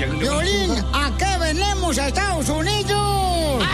Piolín, ¿a qué venimos a Estados Unidos?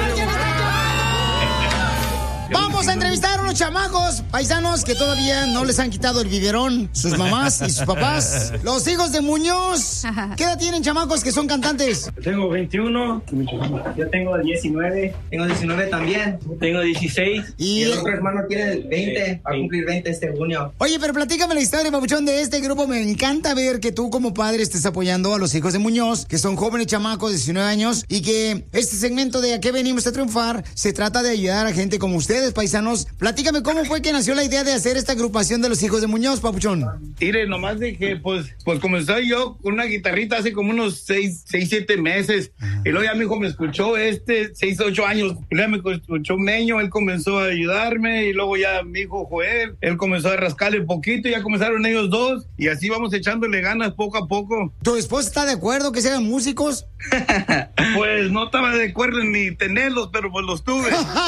Vamos a entrevistar a unos chamacos paisanos que todavía no les han quitado el biberón, sus mamás y sus papás. Los hijos de Muñoz. ¿Qué edad tienen, chamacos, que son cantantes? Tengo 21. Yo tengo 19. Tengo 19 también. Tengo 16. Y el otro hermano tiene 20. Va a cumplir 20 este junio. Oye, pero platícame la historia, papuchón, de este grupo. Me encanta ver que tú como padre estés apoyando a los hijos de Muñoz, que son jóvenes chamacos de 19 años, y que este segmento de ¿A qué venimos a triunfar? Se trata de ayudar a gente como ustedes, paisanos. Platícame cómo fue que nació la idea de hacer esta agrupación de los hijos de Muñoz, papuchón. Mire, nomás de que pues comenzó yo con una guitarrita hace como unos 6, 7 meses. Y luego ya mi hijo me escuchó 6, 8 años. Luego me escuchó Meño, él comenzó a ayudarme. Y luego ya mi hijo Joel, él comenzó a rascarle un poquito. Y ya comenzaron ellos dos. Y así vamos echándole ganas poco a poco. ¿Tu esposa está de acuerdo que sean músicos? Pues no estaba de acuerdo ni tenerlos, pero pues los tuve.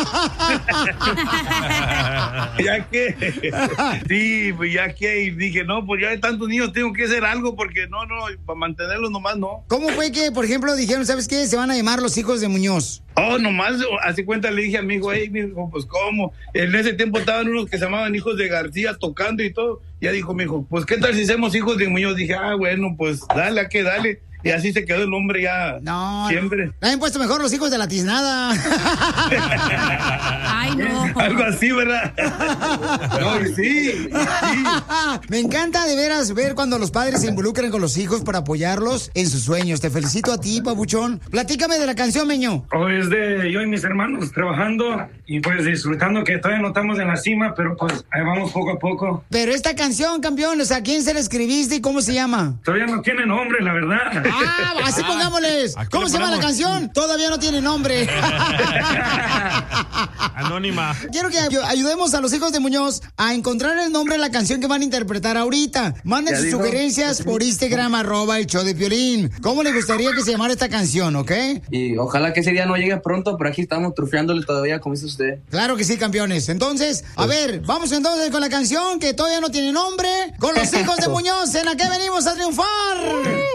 Ya que, sí, pues ya que, y dije, no, pues ya de tantos niños tengo que hacer algo, porque no, para mantenerlos nomás no. ¿Cómo fue que, por ejemplo, dijeron, ¿sabes qué? Se van a llamar los hijos de Muñoz. Oh, nomás, hace cuenta le dije a mi hijo, pues ¿cómo? En ese tiempo estaban unos que se llamaban hijos de García tocando y todo. Ya dijo mi hijo, pues ¿qué tal si hacemos hijos de Muñoz? Dije, bueno, pues dale, ¿a qué? Dale. Y así se quedó el nombre ya siempre. Le han puesto mejor los hijos de la tiznada. Ay, no. Algo así, ¿verdad? No, sí. Me encanta de veras ver cuando los padres se involucran con los hijos para apoyarlos en sus sueños. Te felicito a ti, papuchón. Platícame de la canción, Meño. Es de yo y mis hermanos trabajando y pues disfrutando, que todavía no estamos en la cima, pero pues ahí vamos poco a poco. Pero esta canción, campeón, ¿a quién se la escribiste y cómo se llama? Todavía no tiene nombre, la verdad. Así pongámosles. ¿Cómo se llama la canción? Todavía no tiene nombre. Anónima. Quiero que ayudemos a los hijos de Muñoz a encontrar el nombre de la canción que van a interpretar ahorita. Manden sus sugerencias por Instagram, @el show de Piolín. ¿Cómo le gustaría que se llamara esta canción, ok? Y ojalá que ese día no llegue pronto, pero aquí estamos trufeándole todavía, como dice usted. Claro que sí, campeones. Entonces, a ver, vamos entonces con la canción que todavía no tiene nombre, con los hijos de Muñoz, en la que venimos a triunfar.